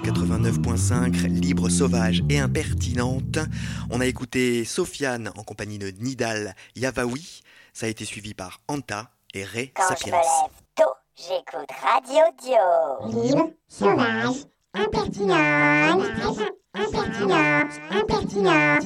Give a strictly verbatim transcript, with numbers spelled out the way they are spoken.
quatre-vingt-neuf point cinq, libre, sauvage et impertinente. On a écouté Sofiane en compagnie de Nidal Yavaoui. Ça a été suivi par Anta et Ray Quand Sapiens. je me lève tôt, j'écoute Radio Dio. Libre, sauvage, impertinent, impertinent, impertinent.